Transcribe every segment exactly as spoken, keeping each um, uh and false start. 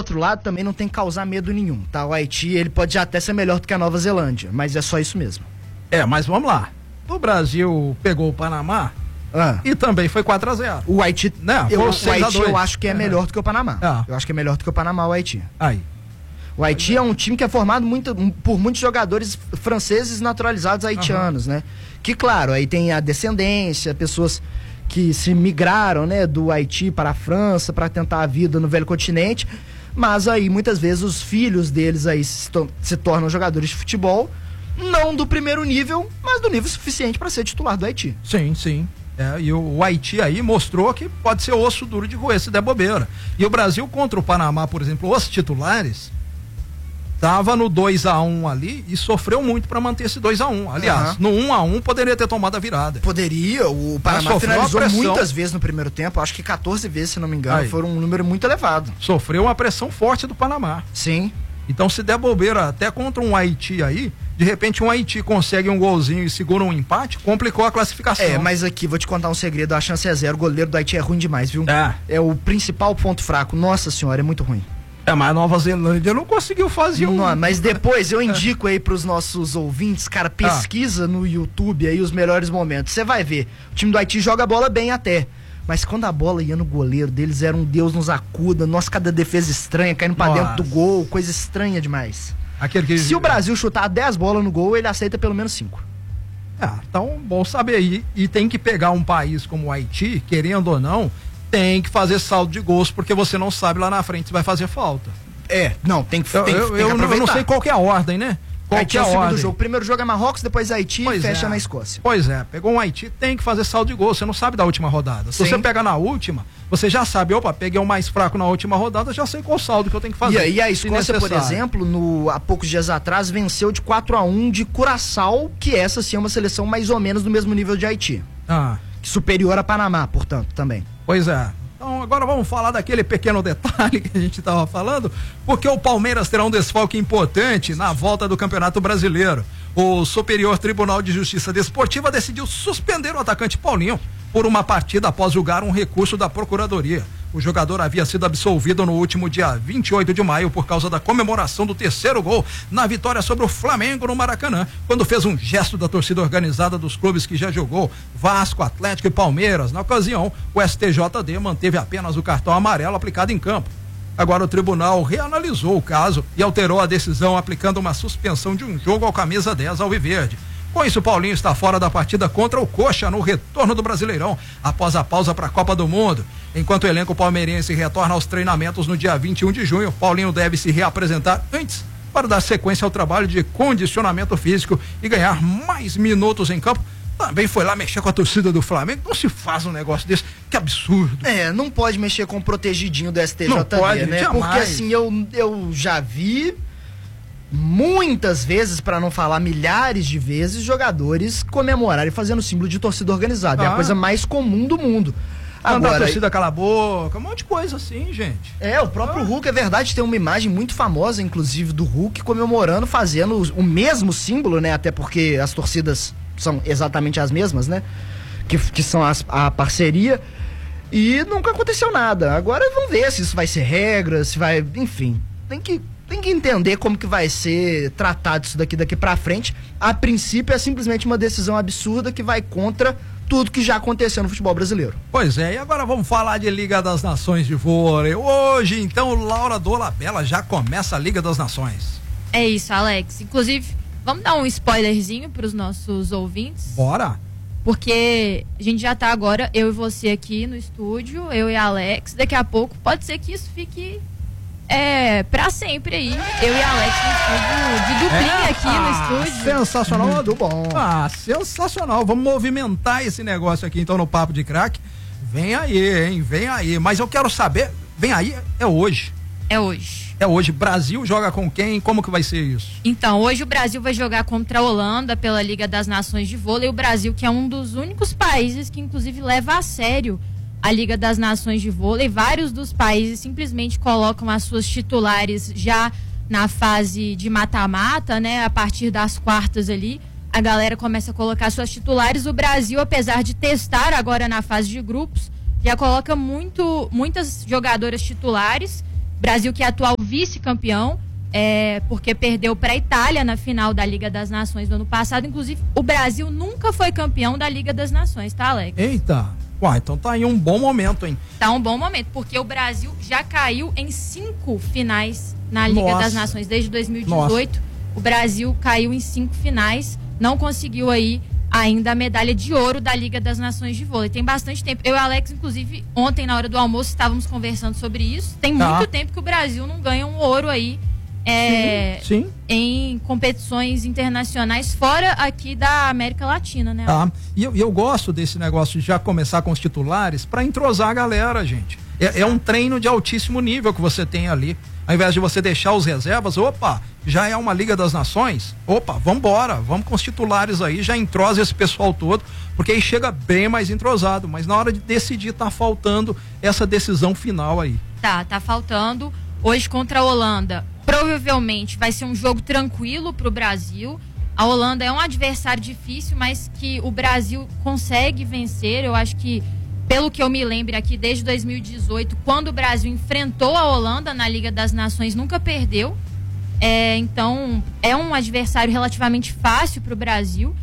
outro lado, também não tem que causar medo nenhum, tá? O Haiti, ele pode até ser melhor do que a Nova Zelândia, mas é só isso mesmo. É, mas vamos lá. O Brasil pegou o Panamá ah. e também foi quatro a zero. O Haiti, não, eu, o Haiti eu acho que é melhor do que o Panamá. Ah. Eu acho que é melhor do que o Panamá, o Haiti. Aí. O Haiti é um time que é formado muito, por muitos jogadores franceses naturalizados haitianos, uhum. né? Que, claro, aí tem a descendência, pessoas que se migraram, né, do Haiti para a França para tentar a vida no velho continente, mas aí muitas vezes os filhos deles aí se, to- se tornam jogadores de futebol, não do primeiro nível, mas do nível suficiente para ser titular do Haiti. Sim, sim. É, e o, o Haiti aí mostrou que pode ser osso duro de roer se der bobeira. E o Brasil contra o Panamá, por exemplo, os titulares, tava no dois a um ali e sofreu muito para manter esse dois a um. Aliás, uhum. no um a um poderia ter tomado a virada. Poderia, o Panamá finalizou muitas vezes no primeiro tempo, acho que catorze vezes, se não me engano, aí. Foi um número muito elevado. Sofreu uma pressão forte do Panamá. Sim. Então, se der bobeira até contra um Haiti aí, de repente um Haiti consegue um golzinho e segura um empate, complicou a classificação. É, mas aqui, vou te contar um segredo, a chance é zero, o goleiro do Haiti é ruim demais, viu? É. É o principal ponto fraco, nossa senhora, é muito ruim. É, mas a Nova Zelândia não conseguiu fazer um... Não, mas depois eu indico aí pros nossos ouvintes, cara, pesquisa ah. no YouTube aí os melhores momentos. Você vai ver, o time do Haiti joga a bola bem até, mas quando a bola ia no goleiro deles, era um Deus nos acuda, nossa, cada defesa estranha, caindo pra nossa. dentro do gol, coisa estranha demais. Aquele que... Se o Brasil chutar dez bolas no gol, ele aceita pelo menos cinco. Ah, então, bom saber aí. E tem que pegar um país como o Haiti, querendo ou não, tem que fazer saldo de gols, porque você não sabe lá na frente se vai fazer falta. É, não, tem que, eu, tem, eu, tem que eu, aproveitar. Eu não sei qual que é a ordem, né? Qual Haiti que é o a segundo ordem? jogo. O primeiro jogo é Marrocos, depois Haiti pois e fecha é. na Escócia. Pois é, pegou um Haiti, tem que fazer saldo de gols, você não sabe da última rodada. Se Sim. você pega na última, você já sabe, opa, peguei o mais fraco na última rodada, já sei qual saldo que eu tenho que fazer. E aí a Escócia, por exemplo, no, há poucos dias atrás, venceu de quatro a um de Curaçao, que essa sim é uma seleção mais ou menos do mesmo nível de Haiti. Ah. Superior a Panamá, portanto, também. Pois é. Então agora vamos falar daquele pequeno detalhe que a gente estava falando, porque o Palmeiras terá um desfalque importante na volta do Campeonato Brasileiro. O Superior Tribunal de Justiça Desportiva decidiu suspender o atacante Paulinho por uma partida após julgar um recurso da Procuradoria. O jogador havia sido absolvido no último dia vinte e oito de maio por causa da comemoração do terceiro gol na vitória sobre o Flamengo no Maracanã, quando fez um gesto da torcida organizada dos clubes que já jogou, Vasco, Atlético e Palmeiras. Na ocasião, o S T J D manteve apenas o cartão amarelo aplicado em campo. Agora o tribunal reanalisou o caso e alterou a decisão, aplicando uma suspensão de um jogo ao camisa dez alviverde. Com isso, Paulinho está fora da partida contra o Coxa no retorno do Brasileirão, após a pausa para a Copa do Mundo. Enquanto o elenco palmeirense retorna aos treinamentos no dia vinte e um de junho, Paulinho deve se reapresentar antes para dar sequência ao trabalho de condicionamento físico e ganhar mais minutos em campo. Também foi lá mexer com a torcida do Flamengo. Não se faz um negócio desse, que absurdo. É, não pode mexer com o protegidinho do S T J D, não pode, né? jamais. Porque assim, eu, eu já vi muitas vezes, para não falar milhares de vezes, jogadores comemorarem fazendo símbolo de torcida organizada. Ah. É a coisa mais comum do mundo. Agora, a torcida cala a boca, um monte de coisa assim, gente. É, o próprio ah. Hulk, é verdade, tem uma imagem muito famosa, inclusive, do Hulk comemorando, fazendo o mesmo símbolo, né? Até porque as torcidas são exatamente as mesmas, né? Que, que são as, a parceria. E nunca aconteceu nada. Agora vamos ver se isso vai ser regra, se vai... Enfim, tem que... Tem que entender como que vai ser tratado isso daqui daqui pra frente. A princípio é simplesmente uma decisão absurda que vai contra tudo que já aconteceu no futebol brasileiro. Pois é, e agora vamos falar de Liga das Nações de vôlei. Hoje, então, Laura Dolabella já começa a Liga das Nações. É isso, Alex. Inclusive, vamos dar um spoilerzinho pros nossos ouvintes? Bora! Porque a gente já tá agora, eu e você aqui no estúdio, eu e a Alex. Daqui a pouco pode ser que isso fique... É, pra sempre aí, eu e a Alex no estúdio, de duplinha é, aqui ah, no estúdio. Sensacional, muito bom. Ah, sensacional, vamos movimentar esse negócio aqui então no Papo de Craque. Vem aí, hein, vem aí, mas eu quero saber, vem aí, é hoje. É hoje. É hoje, Brasil joga com quem, como que vai ser isso? Então, hoje o Brasil vai jogar contra a Holanda pela Liga das Nações de Vôlei, o Brasil que é um dos únicos países que inclusive leva a sério a Liga das Nações de Vôlei. Vários dos países simplesmente colocam as suas titulares já na fase de mata-mata, né? A partir das quartas ali, a galera começa a colocar suas titulares. O Brasil, apesar de testar agora na fase de grupos, já coloca muito, muitas jogadoras titulares Brasil que é atual vice-campeão, é, porque perdeu para a Itália na final da Liga das Nações do ano passado. Inclusive, o Brasil nunca foi campeão da Liga das Nações, tá, Alex? Eita! Uai, então tá aí um bom momento, hein? Tá um bom momento, porque o Brasil já caiu em cinco finais na Liga Nossa. das Nações. Desde dois mil e dezoito, Nossa. O Brasil caiu em cinco finais, não conseguiu aí ainda a medalha de ouro da Liga das Nações de vôlei. Tem bastante tempo. Eu e o Alex, inclusive, ontem na hora do almoço estávamos conversando sobre isso. Tem tá. muito tempo que o Brasil não ganha um ouro aí é, sim, sim. em competições internacionais fora aqui da América Latina, né? Tá. E eu, eu gosto desse negócio de já começar com os titulares para entrosar a galera, gente. É, é um treino de altíssimo nível que você tem ali. Ao invés de você deixar os reservas, opa, já é uma Liga das Nações, opa, vambora, vamos com os titulares aí, já entrosa esse pessoal todo, porque aí chega bem mais entrosado, mas na hora de decidir tá faltando essa decisão final aí. Tá, tá faltando. Hoje contra a Holanda, provavelmente vai ser um jogo tranquilo pro Brasil. A Holanda é um adversário difícil, mas que o Brasil consegue vencer. Eu acho que, pelo que eu me lembro aqui, desde dois mil e dezoito, quando o Brasil enfrentou a Holanda na Liga das Nações, nunca perdeu. É, então, é um adversário relativamente fácil para o Brasil.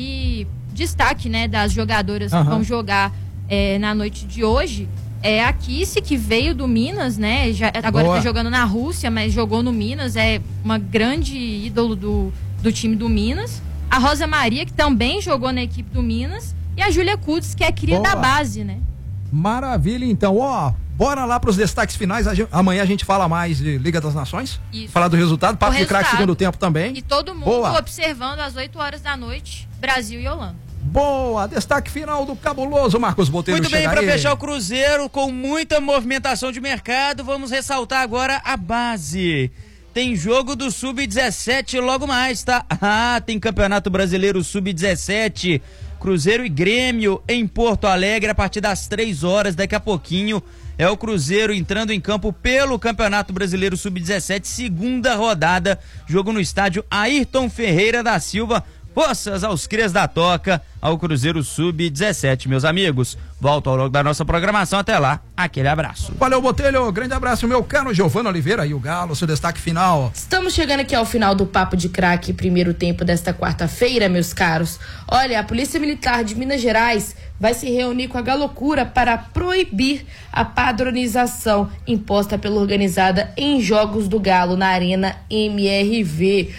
E destaque, né, das jogadoras uhum. que vão jogar é, na noite de hoje é a Kissy, que veio do Minas, né? Já, agora está jogando na Rússia, mas jogou no Minas. É uma grande ídolo do, do time do Minas. A Rosa Maria, que também jogou na equipe do Minas. E a Júlia Kutz, que é cria da base, né? Maravilha, então, ó, bora lá para os destaques finais. A gente, amanhã a gente fala mais de Liga das Nações. Isso. Falar do resultado, papo de craque segundo tempo também. E todo mundo Boa. observando às oito horas da noite, Brasil e Holanda. Boa, destaque final do cabuloso Marcos Botelho. Muito bem, para fechar o Cruzeiro com muita movimentação de mercado, vamos ressaltar agora a base. Tem jogo do sub dezessete logo mais, tá? Ah, tem Campeonato Brasileiro sub dezessete. Cruzeiro e Grêmio em Porto Alegre a partir das três horas, daqui a pouquinho é o Cruzeiro entrando em campo pelo Campeonato Brasileiro sub dezessete, segunda rodada, jogo no estádio Ayrton Ferreira da Silva. Forças aos crias da toca, ao Cruzeiro sub dezessete, meus amigos. Volto ao longo da nossa programação, até lá, aquele abraço. Valeu, Botelho, grande abraço, meu caro Giovano Oliveira e o Galo, seu destaque final. Estamos chegando aqui ao final do Papo de Craque, primeiro tempo desta quarta-feira, meus caros. Olha, a Polícia Militar de Minas Gerais vai se reunir com a Galocura para proibir a padronização imposta pela organizada em Jogos do Galo na Arena M R V.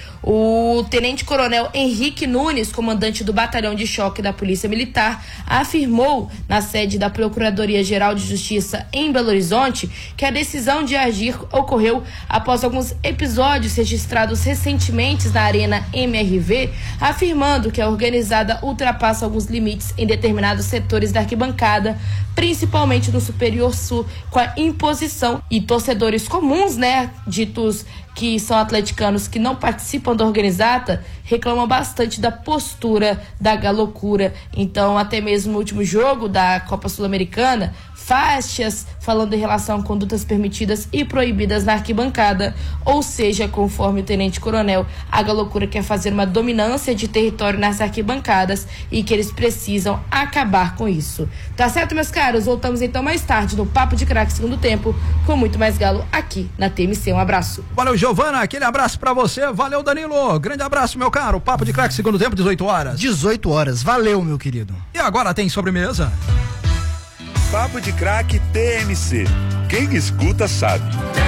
O tenente-coronel Henrique Nunes, comandante do Batalhão de Choque da Polícia Militar, afirmou na sede da Procuradoria-Geral de Justiça em Belo Horizonte que a decisão de agir ocorreu após alguns episódios registrados recentemente na Arena M R V, afirmando que a organizada ultrapassa alguns limites em determinados setores da arquibancada, principalmente no Superior Sul, com a imposição e torcedores comuns, né, ditos que são atleticanos que não participam da organizada, reclamam bastante da postura da Galocura. Então, até mesmo no último jogo da Copa Sul-Americana, faixas falando em relação a condutas permitidas e proibidas na arquibancada, ou seja, conforme o tenente-coronel, a Galocura quer fazer uma dominância de território nas arquibancadas e que eles precisam acabar com isso. Tá certo, meus caros? Voltamos então mais tarde no Papo de Craque segundo tempo, com muito mais Galo aqui na T M C. Um abraço. Valeu, Giovana, aquele abraço pra você. Valeu, Danilo. Grande abraço, meu caro. Papo de Craque segundo tempo, dezoito horas. dezoito horas. Valeu, meu querido. E agora tem sobremesa. Papo de Craque T M C. Quem escuta sabe.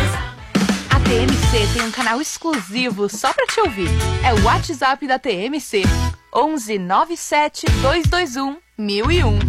A T M C tem um canal exclusivo só pra te ouvir. É o WhatsApp da T M C. onze nove sete dois dois um mil e um.